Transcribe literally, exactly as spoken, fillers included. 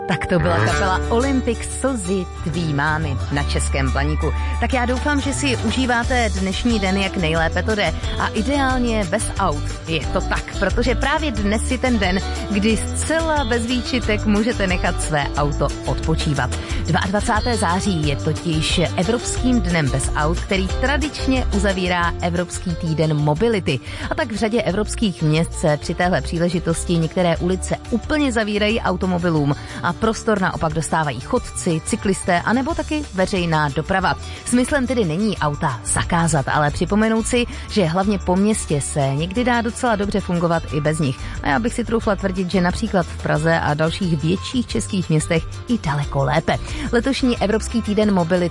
Tak to byla kapela Olympic Slzy tvý mámy na Českém Blaníku. Tak já doufám, že si užíváte dnešní den, jak nejlépe to jde. A ideálně bez aut. Je to tak, protože právě dnes je ten den, kdy zcela bez výčitek můžete nechat své auto odpočívat. dvacátého druhého září je totiž Evropským dnem bez aut, který tradičně uzavírá Evropský týden mobility. A tak v řadě evropských měst se při téhle příležitosti některé ulice úplně zavírají automobilům a prostor naopak dostávají chodci, cyklisté a nebo taky veřejná doprava. Smyslem tedy není auta zakázat, ale připomenout si, že hlavně po městě se někdy dá docela dobře fungovat i bez nich. A já bych si troufla tvrdit, že například v Praze a dalších větších českých městech i daleko lépe. Letošní Evropský týden mobility